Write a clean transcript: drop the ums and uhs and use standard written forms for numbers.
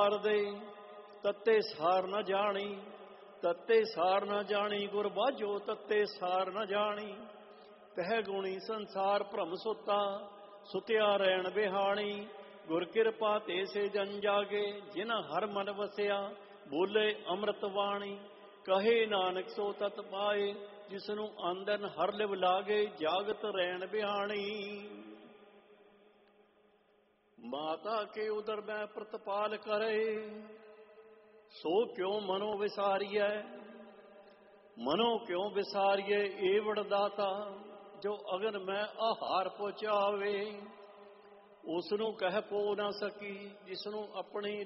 ਸਾਰ ਦੇ, ਤੱਤੇ ਸਾਰ ਨ ਜਾਣੀ। ਤੱਤੇ ਸਾਰ ਨ ਜਾਣੀ ਗੁਰ ਬਾਝੋ, ਤੱਤੇ ਸਾਰ ਨ ਜਾਣੀ। ਤਹਿ ਗੁਣੀ ਸੰਸਾਰ ਭ੍ਰਮ ਸੁੱਤਾ, ਸੁਤਿਆ ਰਹਿਣ ਬਿਹਾਣੀ। ਗੁਰ ਕਿਰਪਾ ਤੇ ਸੇ ਜਨ ਜਾਗੇ, ਜਿਨ੍ਹਾਂ ਹਰ ਮਨ ਵਸਿਆ। ਬੋਲੇ ਅੰਮ੍ਰਿਤ ਬਾਣੀ, ਕਹੇ ਨਾਨਕ ਸੋ ਤਤ ਪਾਏ। ਜਿਸਨੂੰ ਆਂਦਨ ਹਰ ਲਿਵ ਲਾਗੇ, ਜਾਗਤ ਰਹਿਣ ਬਿਹਾਣੀ। ਮਾਤਾ ਕੇ ਉਦਰ ਮੈਂ ਪ੍ਰਤਪਾਲ ਕਰੇ, ਸੋ ਕਿਉ ਮਨੋ ਵਿਸਾਰੀਐ। ਮਨੋ ਕਿਉ ਵਿਸਾਰੀਏ ਏਵੜ ਦਾਤਾ, ਜੋ ਅਗਨ ਮੈਂ ਆਹਾਰ ਪਹੁੰਚਾਵੇ। ਉਸ ਨੂੰ ਕਹਿ ਪੋ ਨਾ ਸਕੀ, ਜਿਸਨੂੰ ਆਪਣੀ